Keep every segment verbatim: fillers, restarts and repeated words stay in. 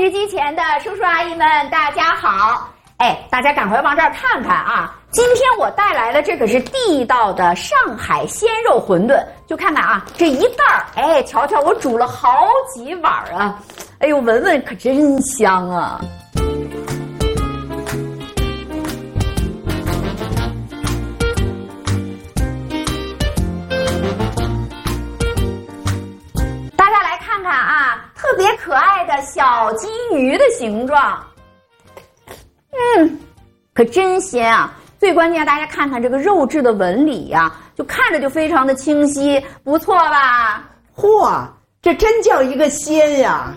视机前的叔叔阿姨们，大家好！哎，大家赶快往这儿看看啊！今天我带来的这可是地道的上海鲜肉馄饨，就看看啊，这一袋儿，哎，瞧瞧我煮了好几碗啊！哎呦，闻闻可真香啊！大家来看看啊，特别可爱的小金鱼的形状。嗯，可真鲜啊！最关键，大家看看这个肉质的纹理呀、啊，就看着就非常的清晰，不错吧？ 嚯，这真叫一个鲜呀！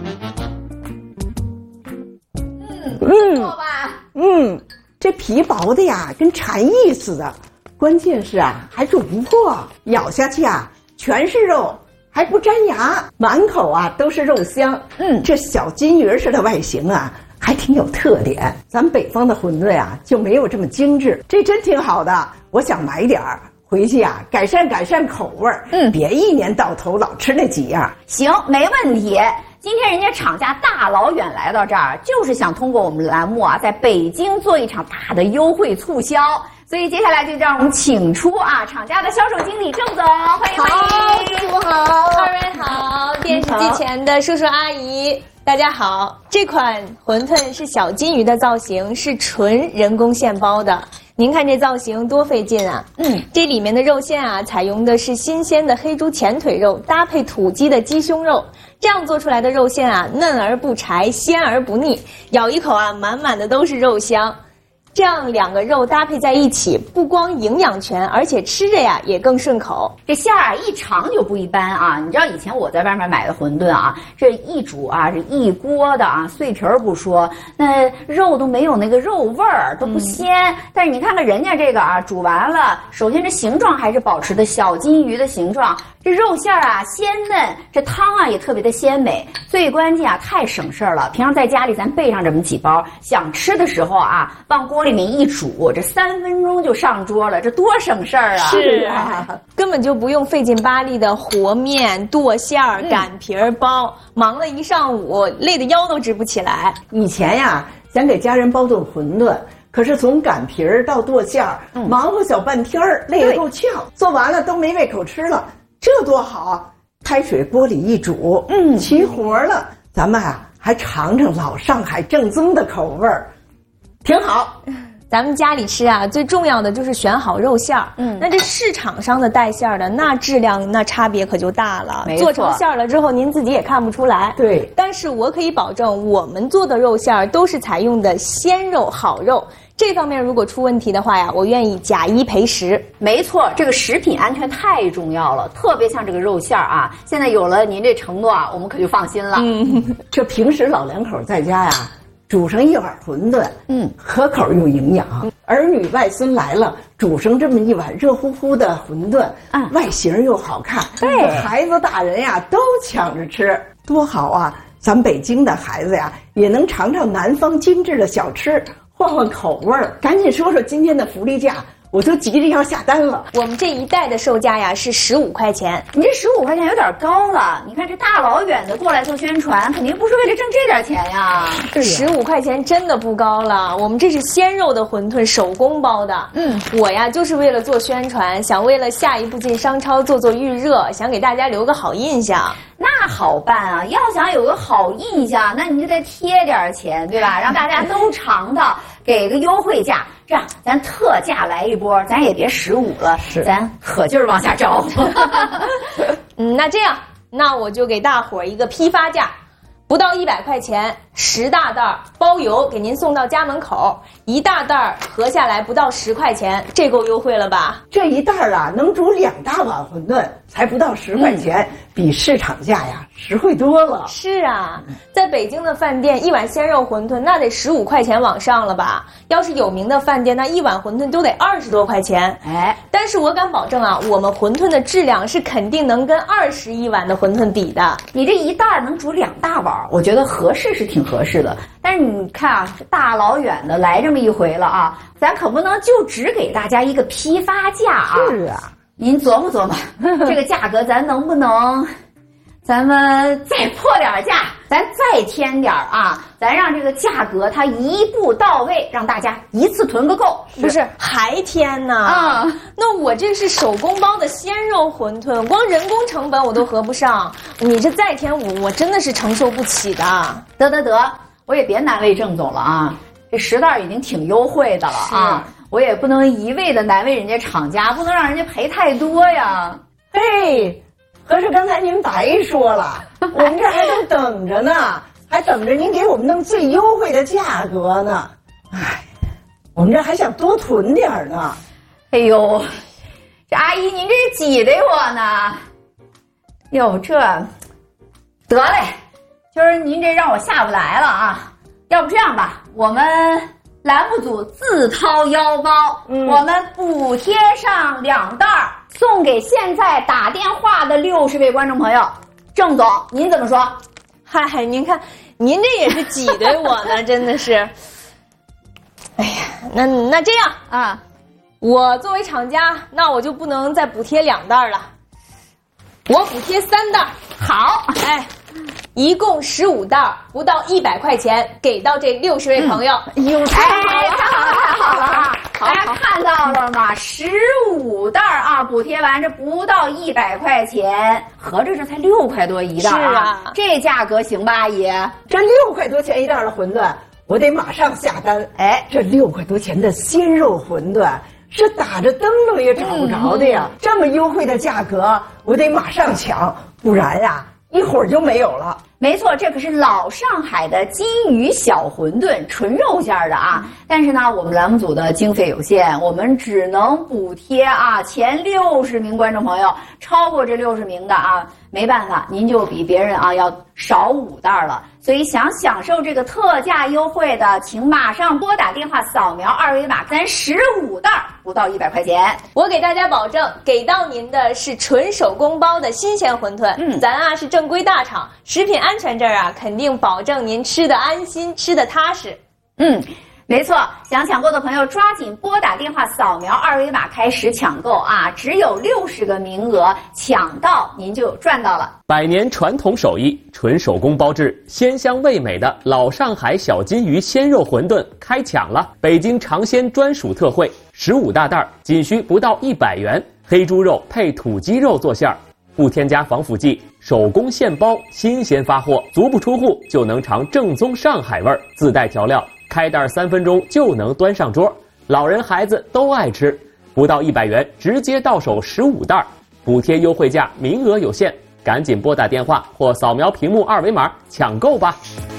嗯，不错吧？ 嗯，这皮薄的呀，跟蝉翼似的，关键是啊，还煮不破，咬下去啊，全是肉。还不粘牙，满口啊都是肉香。嗯，这小金鱼似的外形啊，还挺有特点。咱北方的馄饨啊就没有这么精致，这真挺好的。我想买点儿回去啊，改善改善口味儿。嗯，别一年到头老吃那几样。 行，没问题。今天人家厂家大老远来到这儿，就是想通过我们栏目啊，在北京做一场大的优惠促销。所以接下来就让我们请出啊厂家的销售经理郑总，欢迎欢迎， 叔叔好，二位好，电视机前的叔叔阿姨大家好。这款馄饨是小金鱼的造型，是纯人工现包的。您看这造型多费劲啊！嗯，这里面的肉馅啊，采用的是新鲜的黑猪前腿肉，搭配土鸡的鸡胸肉，这样做出来的肉馅啊，嫩而不柴，鲜而不腻，咬一口啊，满满的都是肉香。这样两个肉搭配在一起，不光营养全，而且吃着呀也更顺口。 这馅儿啊一尝就不一般啊！你知道以前我在外面买的馄饨啊，这一煮啊是一锅的啊，碎皮儿不说，那肉都没有那个肉味儿，都不鲜。嗯、但是你看看人家这个啊，煮完了，首先这形状还是保持的小金鱼的形状，这肉馅儿啊鲜嫩，这汤啊也特别的鲜美。最关键啊，太省事儿了。平常在家里咱备上这么几包，想吃的时候啊，往锅里面一煮，这三分钟就上桌了，这多省事儿啊！ 是啊，根本就不用费劲巴力的和面、剁馅儿、擀皮儿、包，忙了一上午，累得腰都直不起来。 以前呀，想给家人包顿馄饨，可是从擀皮儿到剁馅儿，嗯、忙活小半天儿，累得够呛，做完了都没胃口吃了。这多好！开水锅里一煮，嗯，齐活了。咱们啊，还尝尝老上海正宗的口味儿，挺好。 咱们家里吃啊，最重要的就是选好肉馅儿。嗯，那这市场上的带馅儿的，那质量那差别可就大了。做成馅儿了之后，您自己也看不出来。 对， 但是我可以保证，我们做的肉馅儿都是采用的鲜肉好肉。这方面如果出问题的话呀，我愿意假一赔十。 没错，这个食品安全太重要了，特别像这个肉馅儿啊，现在有了您这承诺啊，我们可就放心了。 嗯，这平时老两口在家呀，煮上一碗馄饨，嗯，可口又营养。嗯、儿女外孙来了，煮上这么一碗热乎乎的馄饨，嗯，外形又好看，对，孩子大人呀都抢着吃，多好啊！咱北京的孩子呀，也能尝尝南方精致的小吃。换换口味儿，赶紧说说今天的福利价，我都急着要下单了。 我们这一袋的售价呀是十五块钱， 你这十五块钱有点高了。你看这大老远的过来做宣传，肯定不是为了挣这点钱呀。 十五块钱真的不高了，我们这是鲜肉的馄饨，手工包的。嗯，我呀就是为了做宣传，想为了下一步进商超做做预热，想给大家留个好印象。 那好办啊，要想有个好印象，那你就得贴点钱，对吧？让大家都尝到，给个优惠价，这样咱特价来一波，咱也别十五了，是咱可劲儿往下招。 嗯，那这样，那我就给大伙儿一个批发价，不到一百块钱，十大袋包邮，给您送到家门口，一大袋合下来不到十块钱，这够优惠了吧？ 这一袋啊，能煮两大碗馄饨，才不到十块钱。嗯，比市场价呀实惠多了。 是啊，在北京的饭店，一碗鲜肉馄饨那得十五块钱往上了吧？要是有名的饭店，那一碗馄饨都得二十多块钱。哎，但是我敢保证啊，我们馄饨的质量是肯定能跟二十一碗的馄饨比的。 你这一袋能煮两大碗，我觉得合适是挺合适的。但是你看啊，这大老远的来这么一回了啊，咱可不能就只给大家一个批发价啊。 是啊。 您琢磨琢磨，这个价格咱能不能，咱们再破点价，咱咱再添点儿啊，咱让这个价格它一步到位，让大家一次囤个够。 不是还添呢？ 啊、 嗯，那我这是手工包的鲜肉馄饨，光人工成本我都合不上，你这再添我，我真的是承受不起的。 得得得，我也别难为郑总了啊，这十袋已经挺优惠的了啊，我也不能一味的难为人家厂家，不能让人家赔太多呀。 嘿，合着刚才您白说了，我们这还都等着呢，还等着您给我们弄最优惠的价格呢。哎，我们这还想多囤点儿呢。 哎呦，这阿姨您这是挤兑我呢。哟，这得嘞，今儿您这让我下不来了啊。要不这样吧，我们栏目组自掏腰包，嗯、我们补贴上两袋儿，送给现在打电话的六十位观众朋友。郑总，您怎么说？ 嗨，您看，您这也是挤兑我呢，真的是。哎呀，那那这样啊， 我作为厂家，那我就不能再补贴两袋了，我补贴三袋。 好， 哎。一共十五袋，不到一百块钱，给到这六十位朋友。 嗯、哟，太好了，太好了，太好了啊！大家看到了吗？十五袋啊，补贴完这不到一百块钱，合着这才六块多一袋啊！ 是啊， 这价格行吧，阿姨？ 这六块多钱一袋的馄饨，我得马上下单。哎，这六块多钱的鲜肉馄饨是打着灯笼也找不着的呀！嗯、这么优惠的价格，我得马上抢，不然呀、啊。一会儿就没有了。 没错，这可是老上海的金鱼小馄饨，纯肉馅的啊。但是呢，我们栏目组的经费有限，我们只能补贴啊前六十名观众朋友，超过这六十名的啊，没办法，您就比别人啊要少五袋了。所以想享受这个特价优惠的，请马上拨打电话扫描二维码，咱十五袋不到一百块钱。 我给大家保证，给到您的是纯手工包的新鲜馄饨。嗯，咱啊是正规大厂，食品安全这儿啊肯定保证您吃得安心，吃得踏实。 嗯。没错，想抢购的朋友抓紧拨打电话扫描二维码开始抢购啊！只有六十个名额，抢到您就赚到了。 百年传统手艺，纯手工包制，鲜香味美的老上海小金鱼鲜肉馄饨开抢了！北京尝鲜专属特惠，十五大袋，仅需不到一百元，黑猪肉配土鸡肉做馅儿，不添加防腐剂，手工现包，新鲜发货，足不出户就能尝正宗上海味儿，自带调料。开袋三分钟就能端上桌，老人孩子都爱吃，不到一百元直接到手十五袋，补贴优惠价，名额有限，赶紧拨打电话或扫描屏幕二维码抢购吧。